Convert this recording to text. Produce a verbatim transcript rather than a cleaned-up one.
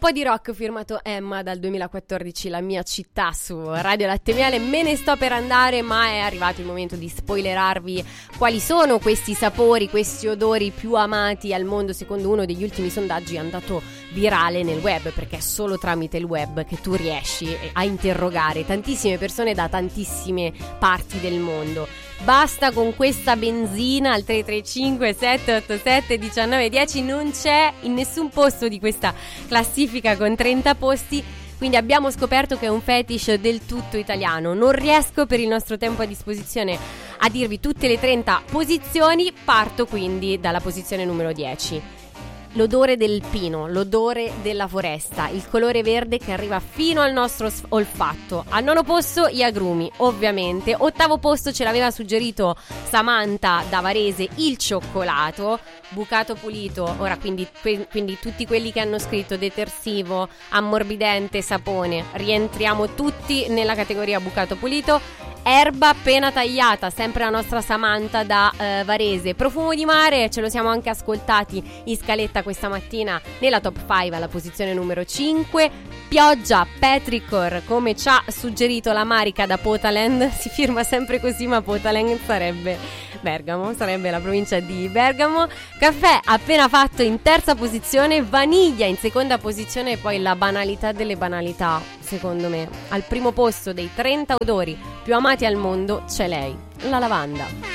po' di rock firmato Emma dal duemilaquattordici, La mia città, su Radio Latte Miele. Me ne sto per andare, ma è arrivato il momento di spoilerarvi quali sono questi sapori, questi odori più amati al mondo secondo uno degli ultimi sondaggi andato virale nel web, perché è solo tramite il web che tu riesci a interrogare tantissime persone da tantissime parti del mondo. Basta con questa benzina al tre tre cinque sette otto sette uno nove uno zero, non c'è in nessun posto di questa classifica con trenta posti, quindi abbiamo scoperto che è un fetish del tutto italiano. Non riesco per il nostro tempo a disposizione a dirvi tutte le trenta posizioni, parto quindi dalla posizione numero dieci. L'odore del pino, l'odore della foresta, il colore verde che arriva fino al nostro olfatto. Al nono posto gli agrumi, ovviamente. Ottavo posto ce l'aveva suggerito Samantha da Varese, il cioccolato, bucato pulito. Ora quindi, que- quindi tutti quelli che hanno scritto detersivo, ammorbidente, sapone, rientriamo tutti nella categoria bucato pulito. Erba appena tagliata, sempre la nostra Samantha da eh, Varese. Profumo di mare, ce lo siamo anche ascoltati in scaletta questa mattina nella top cinque alla posizione numero cinque. Pioggia, petrichor, come ci ha suggerito la Marica da Potaland. Si firma sempre così, ma Potaland sarebbe Bergamo, sarebbe la provincia di Bergamo. Caffè appena fatto in terza posizione. Vaniglia in seconda posizione. E poi la banalità delle banalità, secondo me, al primo posto dei trenta odori più amati al mondo c'è lei, la lavanda.